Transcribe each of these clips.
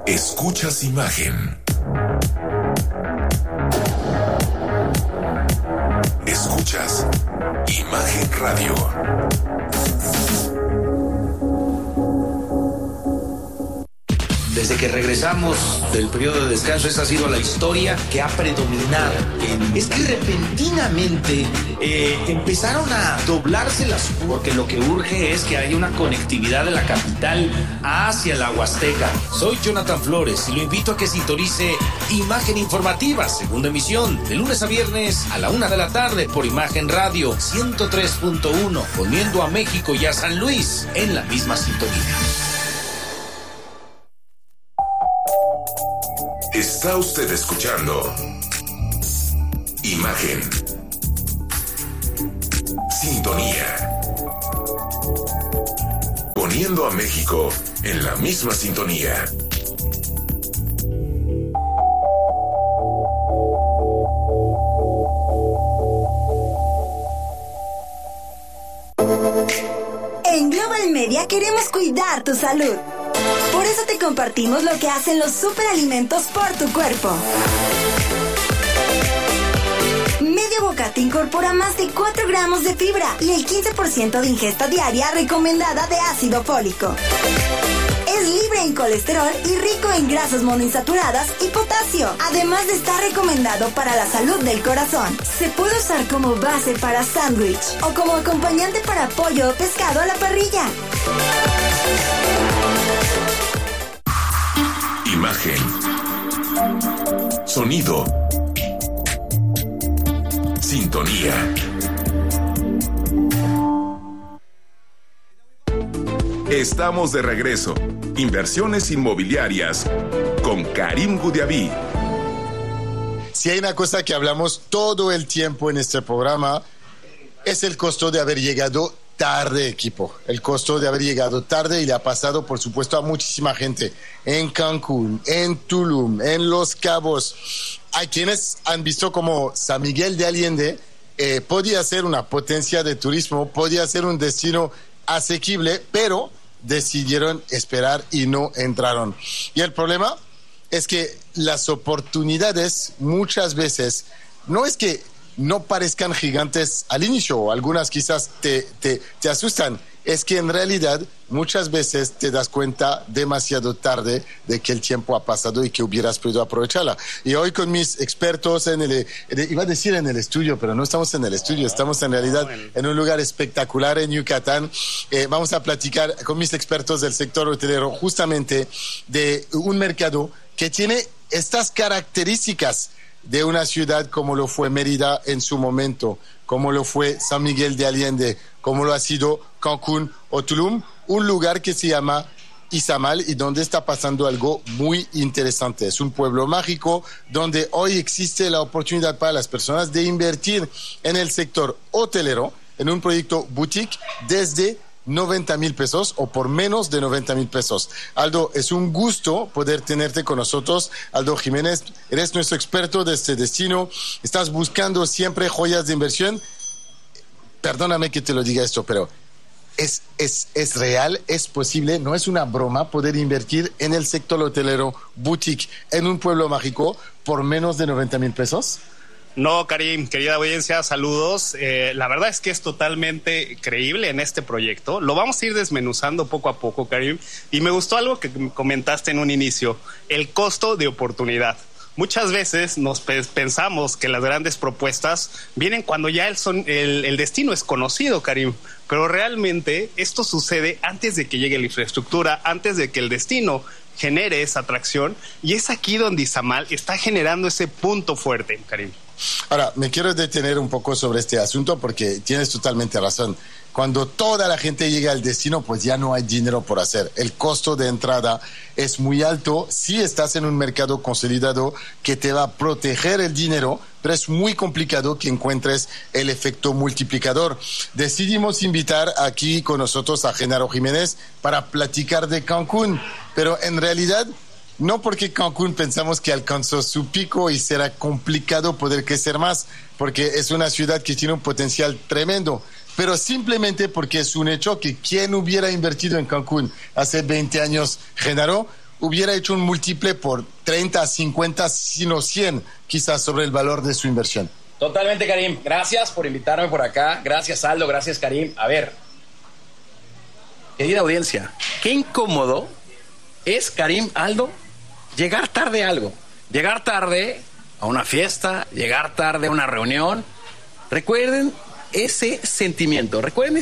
Escuchas Imagen. Escuchas Imagen Radio. Desde que regresamos del periodo de descanso, esa ha sido la historia que ha predominado. Es que repentinamente empezaron a doblarse las curvas, porque lo que urge es que haya una conectividad de la capital hacia la Huasteca. Soy Jonathan Flores y lo invito a que sintonice Imagen Informativa, segunda emisión, de lunes a viernes a la 1 de la tarde por Imagen Radio 103.1, poniendo a México y a San Luis en la misma sintonía. Está usted escuchando Imagen. Sintonía. Poniendo a México en la misma sintonía. En Global Media queremos cuidar tu salud. Por eso te compartimos lo que hacen los superalimentos por tu cuerpo. Medio bocata incorpora más de 4 gramos de fibra y el 15% de ingesta diaria recomendada de ácido fólico. Es libre en colesterol y rico en grasas monoinsaturadas y potasio, además de estar recomendado para la salud del corazón. Se puede usar como base para sándwich o como acompañante para pollo o pescado a la parrilla. Imagen. Sonido. Sintonía. Estamos de regreso. Inversiones inmobiliarias con Karim Goudiaby. Si hay una cosa que hablamos todo el tiempo en este programa, es el costo de haber llegado tarde, equipo. El costo de haber llegado tarde, y le ha pasado, por supuesto, a muchísima gente en Cancún, en Tulum, en Los Cabos. Hay quienes han visto como San Miguel de Allende podía ser una potencia de turismo, podía ser un destino asequible, pero decidieron esperar y no entraron. Y el problema es que las oportunidades muchas veces no es que no parezcan gigantes al inicio, o algunas quizás te asustan, es que en realidad muchas veces te das cuenta demasiado tarde de que el tiempo ha pasado y que hubieras podido aprovecharla. Y hoy con mis expertos iba a decir en el estudio, pero no estamos en el estudio, estamos en realidad en un lugar espectacular en Yucatán. Vamos a platicar con mis expertos del sector hotelero justamente de un mercado que tiene estas características de una ciudad como lo fue Mérida en su momento, como lo fue San Miguel de Allende, como lo ha sido Cancún o Tulum, un lugar que se llama Izamal y donde está pasando algo muy interesante. Es un pueblo mágico donde hoy existe la oportunidad para las personas de invertir en el sector hotelero, en un proyecto boutique desde 90,000 pesos o por menos de 90,000 pesos. Aldo, es un gusto poder tenerte con nosotros. Aldo Jiménez, eres nuestro experto de este destino. Estás buscando siempre joyas de inversión. Perdóname que te lo diga esto, pero es real, es posible, no es una broma poder invertir en el sector hotelero boutique en un pueblo mágico por menos de 90,000 pesos. No, Karim, querida audiencia, saludos. La verdad es que es totalmente creíble en este proyecto. Lo vamos a ir desmenuzando poco a poco, Karim. Y me gustó algo que comentaste en un inicio, el costo de oportunidad. Muchas veces nos pensamos que las grandes propuestas vienen cuando ya el destino es conocido, Karim. Pero realmente esto sucede antes de que llegue la infraestructura, antes de que el destino genere esa atracción. Y es aquí donde Izamal está generando ese punto fuerte, Karim. Ahora, me quiero detener un poco sobre este asunto porque tienes totalmente razón. Cuando toda la gente llega al destino, pues ya no hay dinero por hacer. El costo de entrada es muy alto. Sí estás en un mercado consolidado que te va a proteger el dinero, pero es muy complicado que encuentres el efecto multiplicador. Decidimos invitar aquí con nosotros a Genaro Jiménez para platicar de Cancún, pero en realidad no porque Cancún pensamos que alcanzó su pico y será complicado poder crecer más, porque es una ciudad que tiene un potencial tremendo, pero simplemente porque es un hecho que quien hubiera invertido en Cancún hace 20 años, Genaro, hubiera hecho un múltiple por 30, 50, sino 100, quizás sobre el valor de su inversión. Totalmente, Karim. Gracias por invitarme por acá. Gracias, Aldo. Gracias, Karim. A ver, querida audiencia, qué incómodo es, Karim, Aldo, llegar tarde a algo. Llegar tarde a una fiesta, llegar tarde a una reunión. Recuerden ese sentimiento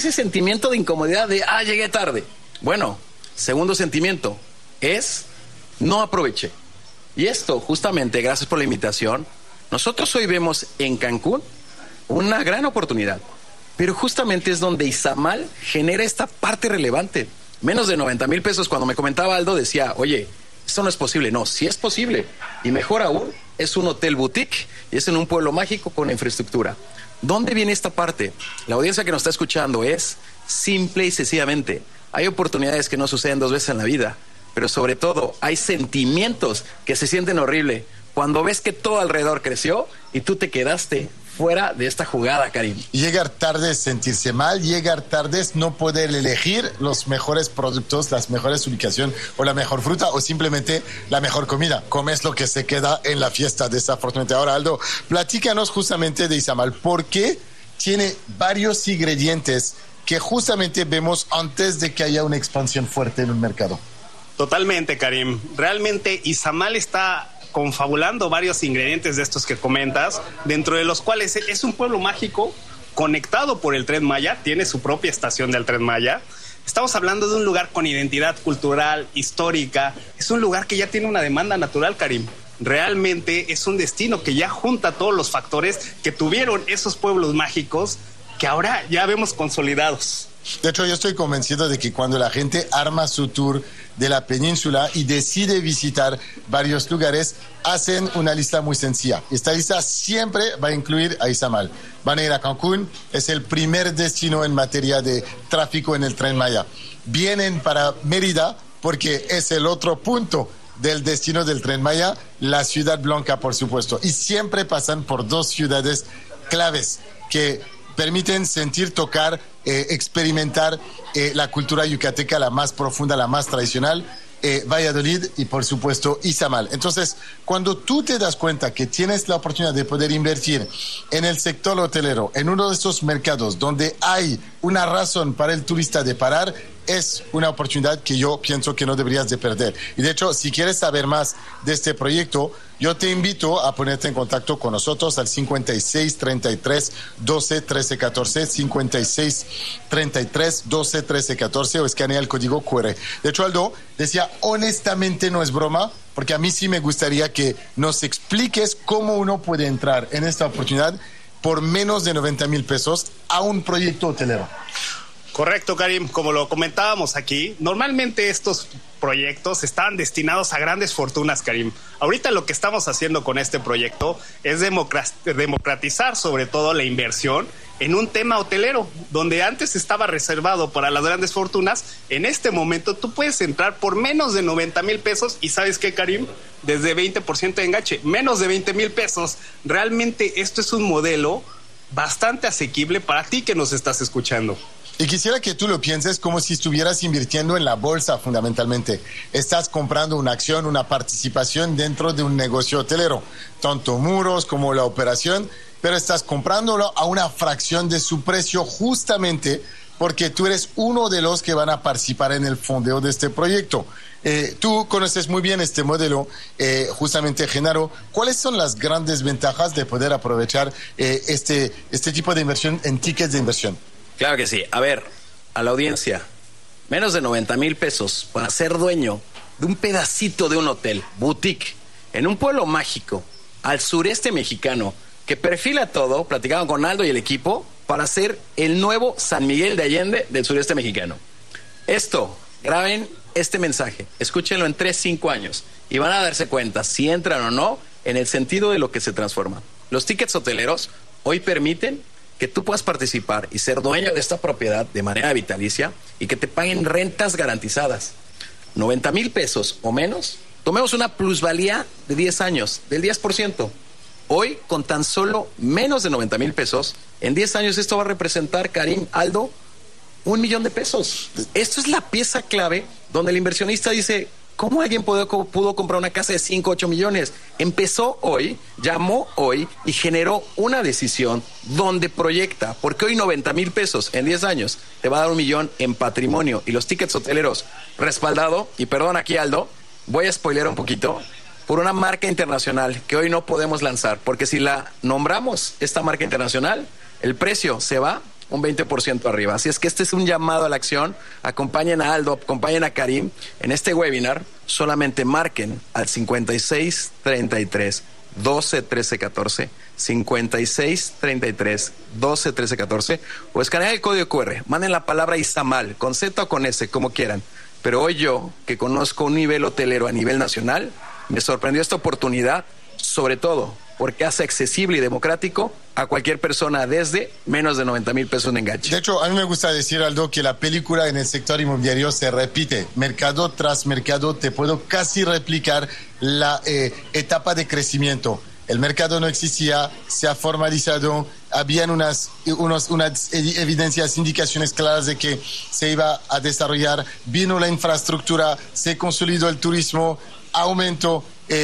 de incomodidad de, llegué tarde. Bueno, segundo sentimiento es, no aproveché. Y esto, justamente, gracias por la invitación, nosotros hoy vemos en Cancún una gran oportunidad, pero justamente es donde Izamal genera esta parte relevante. Menos de 90,000 pesos, cuando me comentaba Aldo, decía, oye, esto no es posible. No, sí es posible. Y mejor aún, es un hotel boutique y es en un pueblo mágico con infraestructura. ¿Dónde viene esta parte? La audiencia que nos está escuchando es simple y sencillamente, hay oportunidades que no suceden 2 veces en la vida, pero sobre todo hay sentimientos que se sienten horrible cuando ves que todo alrededor creció y tú te quedaste fuera de esta jugada, Karim. Llegar tarde es sentirse mal, llegar tarde es no poder elegir los mejores productos, las mejores ubicaciones o la mejor fruta o simplemente la mejor comida. Comes lo que se queda en la fiesta, desafortunadamente. Ahora, Aldo, platícanos justamente de Izamal. ¿Por qué tiene varios ingredientes que justamente vemos antes de que haya una expansión fuerte en un mercado? Totalmente, Karim. Realmente Izamal está confabulando varios ingredientes de estos que comentas, dentro de los cuales es un pueblo mágico conectado por el Tren Maya, tiene su propia estación del Tren Maya. Estamos hablando de un lugar con identidad cultural, histórica, es un lugar que ya tiene una demanda natural, Karim. Realmente es un destino que ya junta todos los factores que tuvieron esos pueblos mágicos que ahora ya vemos consolidados. De hecho, yo estoy convencido de que cuando la gente arma su tour de la península y decide visitar varios lugares, hacen una lista muy sencilla. Esta lista siempre va a incluir a Izamal. Van a ir a Cancún, es el primer destino en materia de tráfico en el Tren Maya. Vienen para Mérida porque es el otro punto del destino del Tren Maya, la Ciudad Blanca, por supuesto. Y siempre pasan por 2 ciudades claves que permiten sentir, tocar, experimentar la cultura yucateca, la más profunda, la más tradicional, Valladolid y por supuesto Izamal. Entonces, cuando tú te das cuenta que tienes la oportunidad de poder invertir en el sector hotelero, en uno de estos mercados donde hay una razón para el turista de parar, es una oportunidad que yo pienso que no deberías de perder. Y de hecho, si quieres saber más de este proyecto, yo te invito a ponerte en contacto con nosotros al 56 33 12 13 14, 56 33 12 13 14 o escanea el código QR. De hecho, Aldo decía, honestamente no es broma, porque a mí sí me gustaría que nos expliques cómo uno puede entrar en esta oportunidad por menos de 90,000 pesos a un proyecto hotelero. Correcto, Karim. Como lo comentábamos aquí, normalmente estos proyectos están destinados a grandes fortunas, Karim. Ahorita lo que estamos haciendo con este proyecto es democratizar sobre todo la inversión en un tema hotelero, donde antes estaba reservado para las grandes fortunas. En este momento tú puedes entrar por menos de 90,000 pesos y ¿sabes qué, Karim? Desde 20% de enganche, menos de 20,000 pesos. Realmente esto es un modelo bastante asequible para ti que nos estás escuchando. Y quisiera que tú lo pienses como si estuvieras invirtiendo en la bolsa fundamentalmente. Estás comprando una acción, una participación dentro de un negocio hotelero, tanto muros como la operación, pero estás comprándolo a una fracción de su precio justamente porque tú eres uno de los que van a participar en el fondeo de este proyecto. Tú conoces muy bien este modelo, justamente, Genaro. ¿Cuáles son las grandes ventajas de poder aprovechar este tipo de inversión en tickets de inversión? Claro que sí. A ver, a la audiencia, menos de 90,000 pesos para ser dueño de un pedacito de un hotel boutique en un pueblo mágico al sureste mexicano que perfila todo, platicando con Aldo y el equipo, para ser el nuevo San Miguel de Allende del sureste mexicano. Esto, graben este mensaje, escúchenlo en 3-5 años y van a darse cuenta si entran o no en el sentido de lo que se transforma. Los tickets hoteleros hoy permiten que tú puedas participar y ser dueño de esta propiedad de manera vitalicia y que te paguen rentas garantizadas. 90,000 pesos o menos, tomemos una plusvalía de 10 años, del 10%. Hoy, con tan solo menos de 90,000 pesos, en 10 años esto va a representar, Karim, Aldo, $1,000,000 de pesos. Esto es la pieza clave donde el inversionista dice, ¿Cómo alguien pudo comprar una casa de 5, 8 millones? Empezó hoy, llamó hoy y generó una decisión donde proyecta, porque hoy 90,000 pesos en 10 años te va a dar 1 millón en patrimonio y los tickets hoteleros respaldado, y perdón aquí Aldo, voy a spoilear un poquito, por una marca internacional que hoy no podemos lanzar, porque si la nombramos, esta marca internacional, el precio se va un 20% arriba. Así es que este es un llamado a la acción. Acompañen a Aldo, acompañen a Karim en este webinar. Solamente marquen al 56 33 12 13 14, 56 33 12 13 14, o escaneen el código QR. Manden la palabra Izamal, con Z o con S, como quieran. Pero hoy yo, que conozco un nivel hotelero a nivel nacional, me sorprendió esta oportunidad, sobre todo porque hace accesible y democrático a cualquier persona desde menos de 90,000 pesos de enganche. De hecho, a mí me gusta decir, Aldo, que la película en el sector inmobiliario se repite. Mercado tras mercado te puedo casi replicar la etapa de crecimiento. El mercado no existía, se ha formalizado, habían unas evidencias, indicaciones claras de que se iba a desarrollar, vino la infraestructura, se consolidó el turismo, aumentó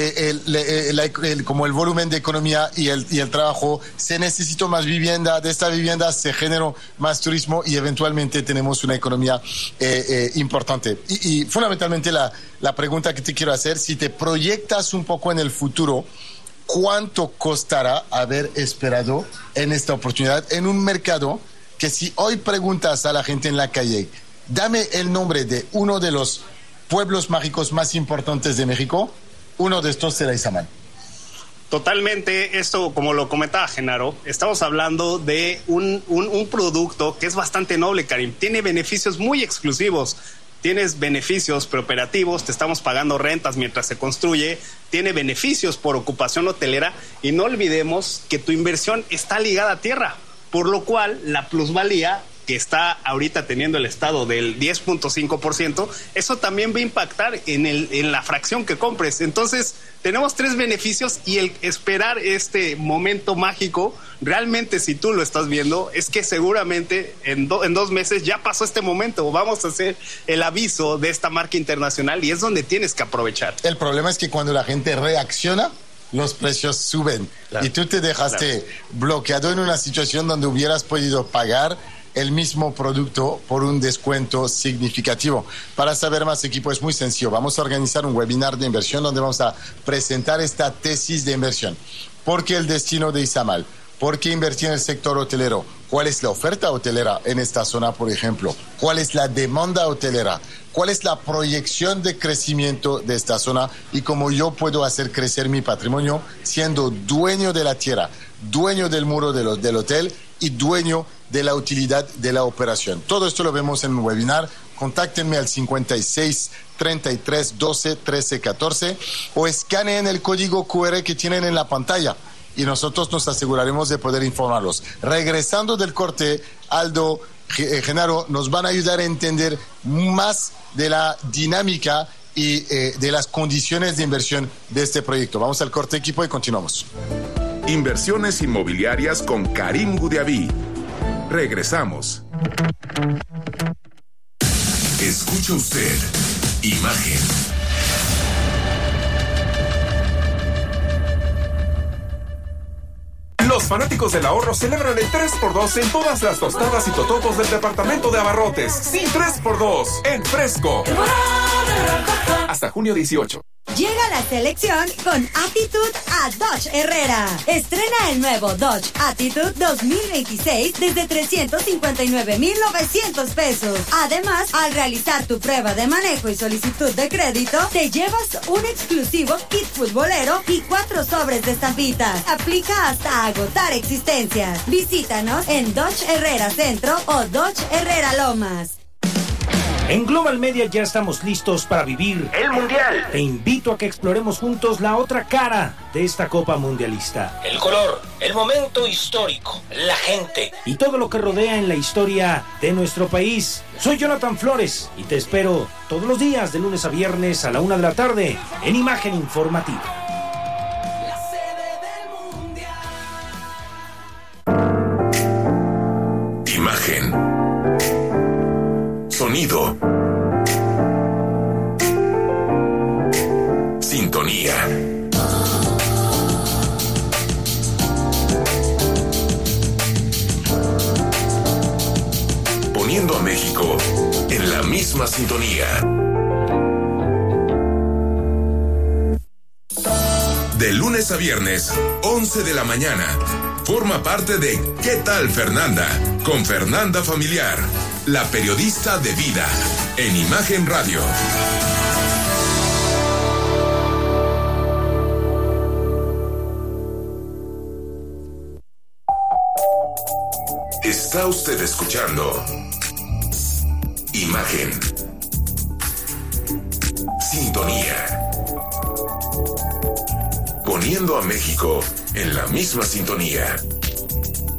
como el volumen de economía y el trabajo, se necesitó más vivienda, de esta vivienda se generó más turismo y eventualmente tenemos una economía importante. Y fundamentalmente la pregunta que te quiero hacer, si te proyectas un poco en el futuro, ¿cuánto costará haber esperado en esta oportunidad en un mercado que si hoy preguntas a la gente en la calle, dame el nombre de uno de los pueblos mágicos más importantes de México, uno de estos será Izamal? Totalmente, esto como lo comentaba Genaro, estamos hablando de un producto que es bastante noble, Karim, tiene beneficios muy exclusivos. Tienes beneficios preoperativos, te estamos pagando rentas mientras se construye, tiene beneficios por ocupación hotelera y no olvidemos que tu inversión está ligada a tierra, por lo cual la plusvalía que está ahorita teniendo el estado del 10.5%, eso también va a impactar en la fracción que compres. Entonces, tenemos 3 beneficios y el esperar este momento mágico, realmente si tú lo estás viendo, es que seguramente en 2 meses ya pasó este momento. Vamos a hacer el aviso de esta marca internacional y es donde tienes que aprovechar. El problema es que cuando la gente reacciona, los precios suben. Claro. Y tú te dejaste bloqueado en una situación donde hubieras podido pagar el mismo producto por un descuento significativo. Para saber más, equipo, es muy sencillo. Vamos a organizar un webinar de inversión donde vamos a presentar esta tesis de inversión. ¿Por qué el destino de Izamal? ¿Por qué invertir en el sector hotelero? ¿Cuál es la oferta hotelera en esta zona, por ejemplo? ¿Cuál es la demanda hotelera? ¿Cuál es la proyección de crecimiento de esta zona? Y cómo yo puedo hacer crecer mi patrimonio siendo dueño de la tierra, dueño del muro del hotel y dueño de la utilidad de la operación. Todo esto lo vemos en un webinar. Contáctenme al 56 33 12 13 14 o escaneen el código QR que tienen en la pantalla y nosotros nos aseguraremos de poder informarlos. Regresando del corte, Aldo, Genaro, nos van a ayudar a entender más de la dinámica y de las condiciones de inversión de este proyecto. Vamos al corte, equipo, y continuamos. Inversiones inmobiliarias con Karim Goudiaby. Regresamos. Escucha usted Imagen. Los fanáticos del ahorro celebran el 3x2 en todas las tostadas y totopos del departamento de abarrotes. Sí, 3x2 en Fresco. Hasta junio 18. Llega la selección con Attitude a Dodge Herrera. Estrena el nuevo Dodge Attitude 2026 desde 359,900 pesos. Además, al realizar tu prueba de manejo y solicitud de crédito, te llevas un exclusivo kit futbolero y 4 sobres de estampitas. Aplica hasta agotar existencias. Visítanos en Dodge Herrera Centro o Dodge Herrera Lomas. En Global Media ya estamos listos para vivir el Mundial. Te invito a que exploremos juntos la otra cara de esta Copa Mundialista. El color, el momento histórico, la gente y todo lo que rodea en la historia de nuestro país. Soy Jonathan Flores y te espero todos los días de lunes a viernes a la 1 de la tarde en Imagen Informativa. Imagen. Sonido. sintonía. Poniendo a México en la misma sintonía. De lunes a viernes, 11 de la mañana. Forma parte de ¿Qué tal, Fernanda? Con Fernanda Familiar, la periodista de vida, en Imagen Radio. Está usted escuchando Imagen. Sintonía. Poniendo a México en la misma sintonía.